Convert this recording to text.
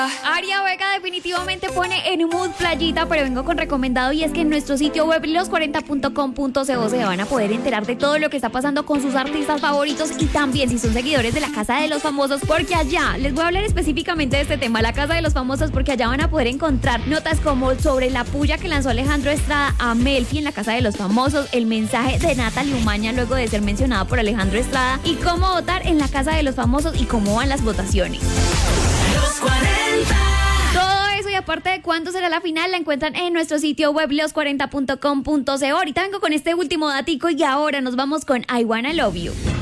Aria Vega definitivamente pone en mood playita, pero vengo con recomendado, y es que en nuestro sitio web los40.com.co se van a poder enterar de todo lo que está pasando con sus artistas favoritos, y también si son seguidores de la Casa de los Famosos, porque allá les voy a hablar específicamente de este tema, la Casa de los Famosos, porque allá van a poder encontrar notas como sobre la puya que lanzó Alejandro Estrada a Melfi en la Casa de los Famosos, el mensaje de Natalie Umaña luego de ser mencionado por Alejandro Estrada, y cómo votar en la Casa de los Famosos y cómo van las votaciones. Los 40. Todo eso y aparte de cuándo será la final la encuentran en nuestro sitio web los40.com.co. Ahorita vengo con este último datico y ahora nos vamos con I Wanna Love You.